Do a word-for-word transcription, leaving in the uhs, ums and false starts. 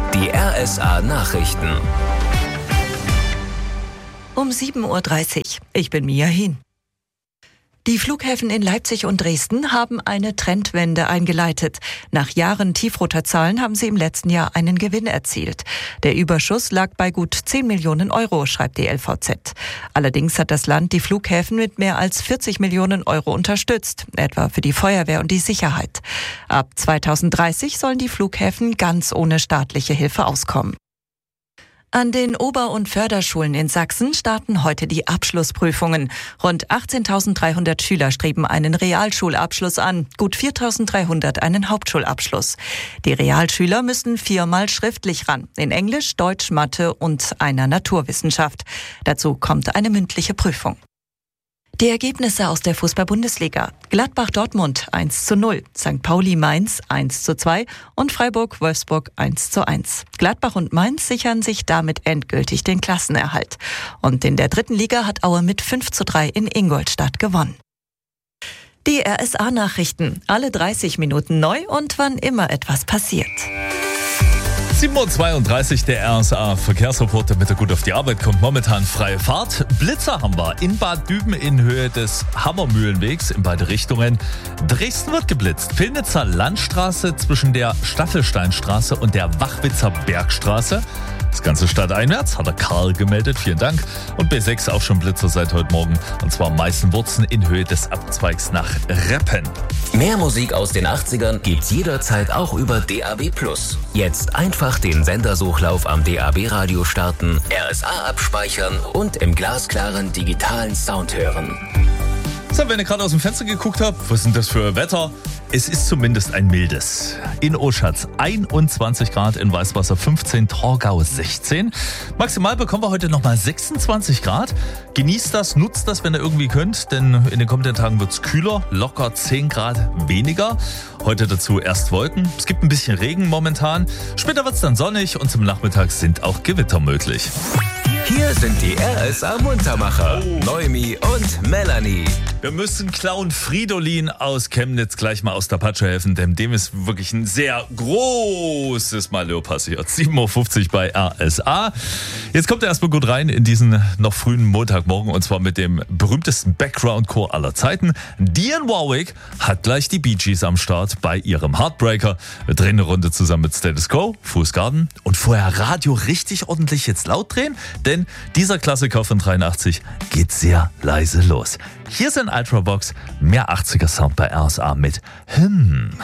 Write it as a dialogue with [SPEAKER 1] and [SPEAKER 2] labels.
[SPEAKER 1] Die R S A-Nachrichten.
[SPEAKER 2] Um sieben Uhr dreißig. Ich bin Mia Hin. Die Flughäfen in Leipzig und Dresden haben eine Trendwende eingeleitet. Nach Jahren tiefroter Zahlen haben sie im letzten Jahr einen Gewinn erzielt. Der Überschuss lag bei gut zehn Millionen Euro, schreibt die L V Z. Allerdings hat das Land die Flughäfen mit mehr als vierzig Millionen Euro unterstützt, etwa für die Feuerwehr und die Sicherheit. Ab zweitausenddreißig sollen die Flughäfen ganz ohne staatliche Hilfe auskommen. An den Ober- und Förderschulen in Sachsen starten heute die Abschlussprüfungen. Rund achtzehntausenddreihundert Schüler streben einen Realschulabschluss an, gut viertausenddreihundert einen Hauptschulabschluss. Die Realschüler müssen viermal schriftlich ran, in Englisch, Deutsch, Mathe und einer Naturwissenschaft. Dazu kommt eine mündliche Prüfung. Die Ergebnisse aus der Fußball-Bundesliga. Gladbach-Dortmund eins zu null, Sankt Pauli-Mainz eins zu zwei und Freiburg-Wolfsburg eins zu eins. Gladbach und Mainz sichern sich damit endgültig den Klassenerhalt. Und in der dritten Liga hat Aue mit fünf zu drei in Ingolstadt gewonnen. Die R S A-Nachrichten. Alle dreißig Minuten neu und wann immer etwas passiert.
[SPEAKER 3] sieben Uhr zweiunddreißig, der R S A-Verkehrsreport, damit er gut auf die Arbeit kommt. Momentan freie Fahrt. Blitzer haben wir in Bad Düben in Höhe des Hammermühlenwegs in beide Richtungen. Dresden wird geblitzt. Pillnitzer Landstraße zwischen der Staffelsteinstraße und der Wachwitzer Bergstraße. Das Ganze stadteinwärts, hat der Karl gemeldet, vielen Dank. Und B sechs auch schon Blitzer seit heute Morgen. Und zwar Meißenwurzen in Höhe des Abzweigs nach Reppen.
[SPEAKER 1] Mehr Musik aus den achtzigern gibt's jederzeit auch über D A B plus. Jetzt einfach den Sendersuchlauf am D A B-Radio starten, R S A abspeichern und im glasklaren digitalen Sound hören.
[SPEAKER 3] So, wenn ihr gerade aus dem Fenster geguckt habt, was ist denn das für Wetter? Es ist zumindest ein mildes. In Oschatz einundzwanzig Grad, in Weißwasser fünfzehn, Torgau sechzehn. Maximal bekommen wir heute nochmal sechsundzwanzig Grad. Genießt das, nutzt das, wenn ihr irgendwie könnt, denn in den kommenden Tagen wird's kühler, locker zehn Grad weniger. Heute dazu erst Wolken. Es gibt ein bisschen Regen momentan. Später wird's dann sonnig und zum Nachmittag sind auch Gewitter möglich.
[SPEAKER 1] Hier sind die R S A-Muntermacher, oh. Noemi und Melanie.
[SPEAKER 3] Wir müssen Clown Fridolin aus Chemnitz gleich mal aus der Patsche helfen, denn dem ist wirklich ein sehr großes Malheur passiert. sieben Uhr fünfzig bei R S A. Jetzt kommt er erstmal gut rein in diesen noch frühen Montagmorgen und zwar mit dem berühmtesten Background-Chor aller Zeiten. Dionne Warwick hat gleich die Bee Gees am Start bei ihrem Heartbreaker. Wir drehen eine Runde zusammen mit Status Quo, Fußgarden und vorher Radio richtig ordentlich jetzt laut drehen, denn dieser Klassiker von dreiundachtzig geht sehr leise los. Hier sind Ultravox, mehr achtziger Sound bei R S A mit Hm.